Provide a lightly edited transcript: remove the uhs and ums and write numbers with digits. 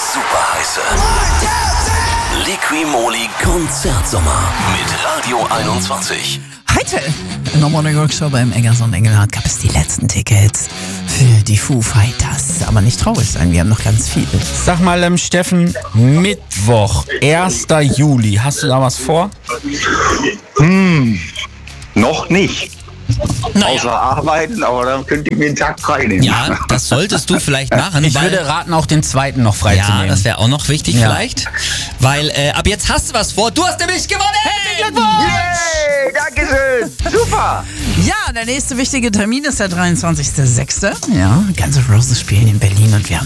super heiße Liqui-Moly Konzertsommer mit Radio 21. Heute in der Morning Workshop beim Eggerson Engelhardt gab es die letzten Tickets für die Foo Fighters. Aber nicht traurig sein, wir haben noch ganz viel. Sag mal, Steffen, Mittwoch, 1. Juli, hast du da was vor? Noch nicht. Naja. Außer arbeiten, aber dann könnte ich mir einen Tag frei nehmen. Ja, das solltest du vielleicht machen. Ich würde raten, auch den 2. noch freizunehmen. Ja, das wäre auch noch wichtig Ja. vielleicht. Weil ab jetzt hast du was vor. Du hast nämlich gewonnen! Herzlichen Yay, Dankeschön. Super. Ja, der nächste wichtige Termin ist der 23.06. Ja, Guns N' Roses spielen in Berlin und wir haben